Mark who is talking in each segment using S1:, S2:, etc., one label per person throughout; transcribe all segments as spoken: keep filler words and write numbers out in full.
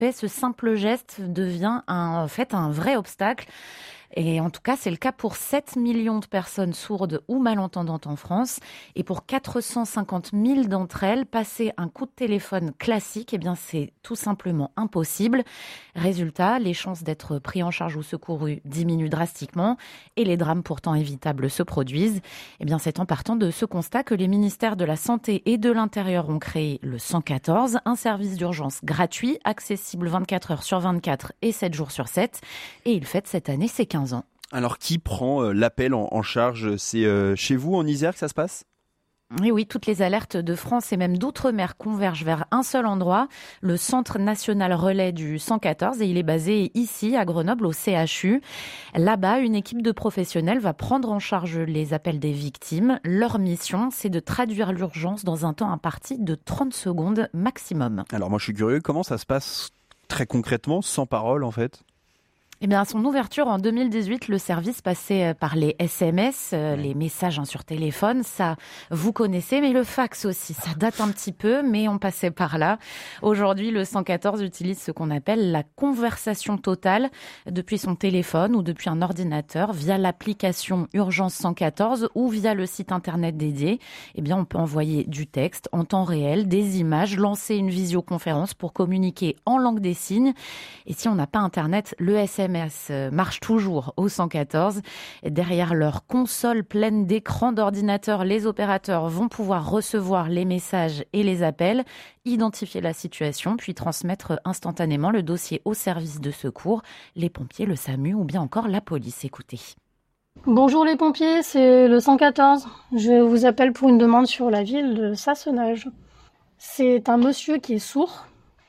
S1: respect, ce simple geste devient un, en fait un vrai obstacle. Et en tout cas, c'est le cas pour sept millions de personnes sourdes ou malentendantes en France. Et pour quatre cent cinquante mille d'entre elles, passer un coup de téléphone classique, eh bien, c'est tout simplement impossible. Résultat, les chances d'être pris en charge ou secourus diminuent drastiquement et les drames pourtant évitables se produisent. Eh bien, c'est en partant de ce constat que les ministères de la Santé et de l'Intérieur ont créé le cent quatorze, un service d'urgence gratuit, accessible vingt-quatre heures sur vingt-quatre et sept jours sur sept. Et il fête cette année ses quinze ans.
S2: Alors, qui prend euh, l'appel en, en charge ? C'est euh, chez vous, en Isère, que ça se passe ?
S1: Oui, oui, toutes les alertes de France et même d'outre-mer convergent vers un seul endroit, le Centre national relais du cent quatorze, et il est basé ici, à Grenoble, au C H U. Là-bas, une équipe de professionnels va prendre en charge les appels des victimes. Leur mission, c'est de traduire l'urgence dans un temps imparti de trente secondes maximum.
S2: Alors, moi, je suis curieux, comment ça se passe très concrètement, sans parole, en fait ?
S1: Eh bien, à son ouverture en deux mille dix-huit, le service passait par les S M S, euh, les messages hein, sur téléphone. Ça, vous connaissez, mais le fax aussi. Ça date un petit peu, mais on passait par là. Aujourd'hui, le cent quatorze utilise ce qu'on appelle la conversation totale depuis son téléphone ou depuis un ordinateur via l'application Urgence cent quatorze ou via le site internet dédié. Eh bien, on peut envoyer du texte en temps réel, des images, lancer une visioconférence pour communiquer en langue des signes. Et si on n'a pas internet, le S M S marche toujours au cent quatorze. Derrière leur console pleine d'écrans d'ordinateur, les opérateurs vont pouvoir recevoir les messages et les appels, identifier la situation, puis transmettre instantanément le dossier au service de secours, les pompiers, le SAMU ou bien encore la police. Écoutez.
S3: Bonjour les pompiers, c'est le cent quatorze. Je vous appelle pour une demande sur la ville de Sassenage. C'est un monsieur qui est sourd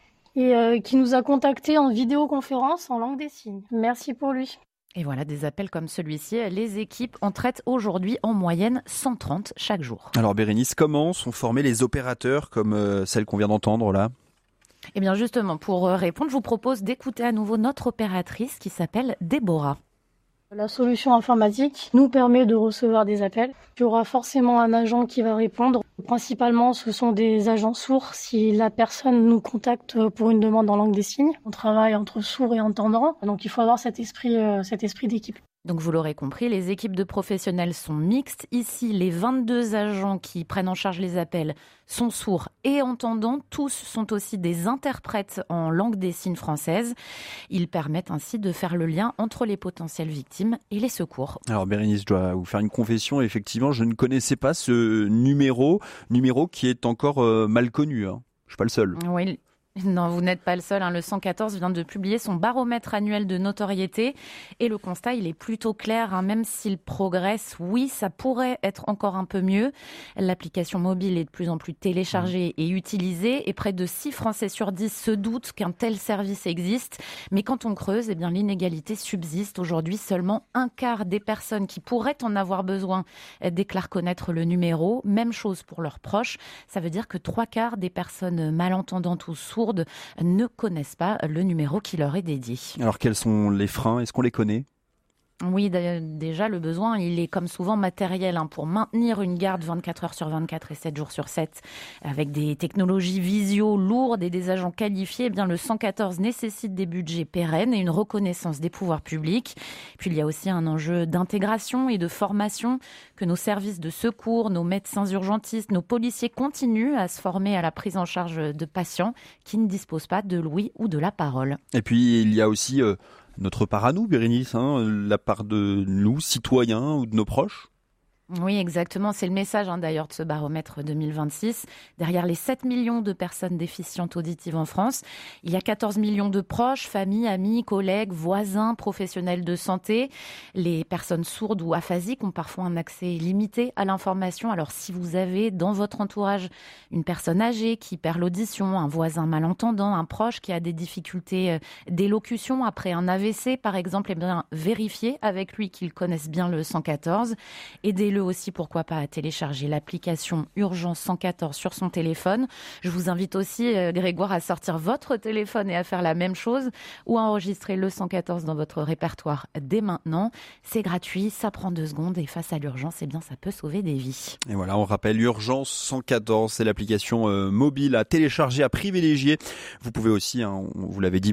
S3: et euh, qui nous a contactés en vidéoconférence en langue des signes. Merci pour lui.
S1: Et voilà, des appels comme celui-ci, les équipes en traitent aujourd'hui en moyenne cent trente chaque jour.
S2: Alors Bérénice, comment sont formés les opérateurs comme euh, celle qu'on vient d'entendre là ?
S1: Eh bien justement, pour répondre, je vous propose d'écouter à nouveau notre opératrice qui s'appelle Déborah.
S3: La solution informatique nous permet de recevoir des appels. Il y aura forcément un agent qui va répondre. Principalement, ce sont des agents sourds si la personne nous contacte pour une demande en langue des signes. On travaille entre sourds et entendants, donc il faut avoir cet esprit, euh, cet esprit d'équipe.
S1: Donc vous l'aurez compris, les équipes de professionnels sont mixtes. Ici, les vingt-deux agents qui prennent en charge les appels sont sourds et entendants. Tous sont aussi des interprètes en langue des signes française. Ils permettent ainsi de faire le lien entre les potentielles victimes et les secours.
S2: Alors Bérénice, je dois vous faire une confession. Effectivement, je ne connaissais pas ce numéro, numéro qui est encore euh, mal connu. Hein. Je ne suis pas le seul.
S1: Oui. Non, vous n'êtes pas le seul. Hein. Le cent quatorze vient de publier son baromètre annuel de notoriété et le constat, il est plutôt clair. Hein. Même s'il progresse, oui, ça pourrait être encore un peu mieux. L'application mobile est de plus en plus téléchargée et utilisée et près de six Français sur dix se doutent qu'un tel service existe. Mais quand on creuse, eh bien, l'inégalité subsiste. Aujourd'hui, seulement un quart des personnes qui pourraient en avoir besoin déclarent connaître le numéro. Même chose pour leurs proches. Ça veut dire que trois quarts des personnes malentendantes ou sourdes ne connaissent pas le numéro qui leur est dédié.
S2: Alors quels sont les freins ? Est-ce qu'on les connaît ?
S1: Oui, déjà, le besoin, il est comme souvent matériel hein, pour maintenir une garde vingt-quatre heures sur vingt-quatre et sept jours sur sept avec des technologies visio lourdes et des agents qualifiés. Eh bien, le cent quatorze nécessite des budgets pérennes et une reconnaissance des pouvoirs publics. Puis, il y a aussi un enjeu d'intégration et de formation que nos services de secours, nos médecins urgentistes, nos policiers continuent à se former à la prise en charge de patients qui ne disposent pas de l'ouïe ou de la parole.
S2: Et puis, il y a aussi... Euh... notre part à nous, Bérénice, hein, la part de nous, citoyens ou de nos proches.
S1: Oui, exactement. C'est le message hein, d'ailleurs de ce baromètre deux mille vingt-six. Derrière les sept millions de personnes déficientes auditives en France, il y a quatorze millions de proches, familles, amis, collègues, voisins, professionnels de santé. Les personnes sourdes ou aphasiques ont parfois un accès limité à l'information. Alors si vous avez dans votre entourage une personne âgée qui perd l'audition, un voisin malentendant, un proche qui a des difficultés d'élocution après un A V C par exemple, eh bien, vérifiez avec lui qu'il connaisse bien le cent quatorze. Aidez-le invitez-le aussi, pourquoi pas, à télécharger l'application Urgence cent quatorze sur son téléphone. Je vous invite aussi, Grégoire, à sortir votre téléphone et à faire la même chose ou à enregistrer le cent quatorze dans votre répertoire dès maintenant. C'est gratuit, ça prend deux secondes et face à l'urgence, eh bien, ça peut sauver des vies.
S2: Et voilà, on rappelle Urgence cent quatorze, c'est l'application euh, mobile à télécharger, à privilégier. Vous pouvez aussi, hein, vous l'avez dit,